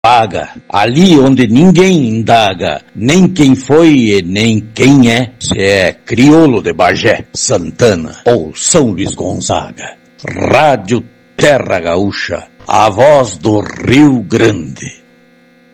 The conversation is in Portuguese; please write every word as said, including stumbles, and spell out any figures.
paga, ali onde ninguém indaga, nem quem foi e nem quem é, se é crioulo de Bagé, Santana ou São Luís Gonzaga. Rádio Terra Gaúcha, a voz do Rio Grande.